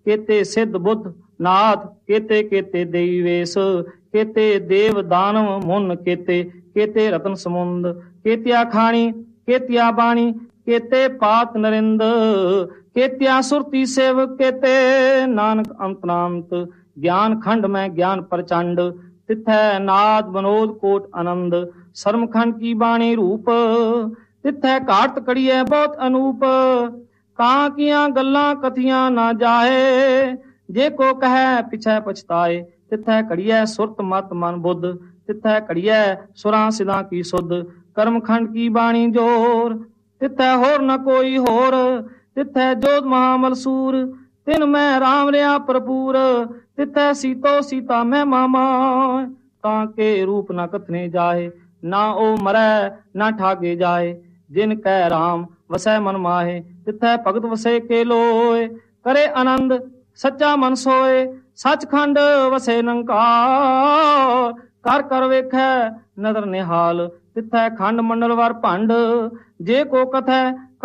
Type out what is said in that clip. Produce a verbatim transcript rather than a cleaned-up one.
केते सिद्ध बुद्ध नाथ, केते केते देवी वेश, केते देव दानव मुन, केते केते रतन समुंद, केतिया खाणी केतिया बाणी, केते पात नरिंद, केतिया सुरती सेव, केते नानक अंतनांत, ज्ञान खंड में ज्ञान प्रचंड, तिथै नाद बनोद कोट आनंद, शर्मखंड की बाणी रूप, तिथै घाट कड़िए बहुत अनूप, कां किया गल्लां कथियां ना जाए, जे को कहे पिछै पछताए, तिथै कड़िए सुरत मत मन बुद्ध, तिथै कड़िए सुरां सिदां की सुध, कर्मखंड की बाणी जोर, तिथै होर न कोई होर, तिथै जोध महामलसूर, तिन मैं राम रहा भरपूर, तिथै सीतो सीता मैं मामा, ताके रूप न कथने जाए, ना ओ मरै ना ठागे जाए, जिन कै राम वसै मन माहे, तिथै भगत वसे के लोए, करे आनंद सच्चा मन सोए, सचखंड वसे निरंकार, कर कर वेखै नदर निहाल, तिथै खंड मंडल वर भंड, जे को कथै